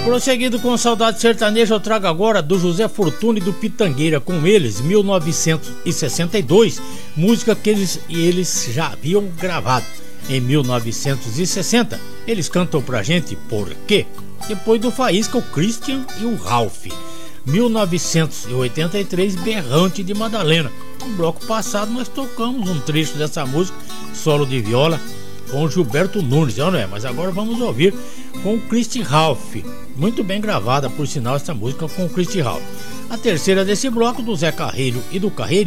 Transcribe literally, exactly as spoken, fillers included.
Prosseguindo com Saudade Sertaneja, eu trago agora do José Fortuna e do Pitangueira, com eles, mil novecentos e sessenta e dois, música que eles, eles já haviam gravado em mil novecentos e sessenta. Eles cantam pra gente Por Quê? Depois do Faísca, o Christian e o Ralph. mil novecentos e oitenta e três, Berrante de Madalena. No bloco passado nós tocamos um trecho dessa música, solo de viola, com o Gilberto Nunes, não é? Mas agora vamos ouvir com o Christy Ralph. Muito bem gravada, por sinal, essa música com o Christy Ralph. A terceira desse bloco, do Zé Carreiro e do Carreiro.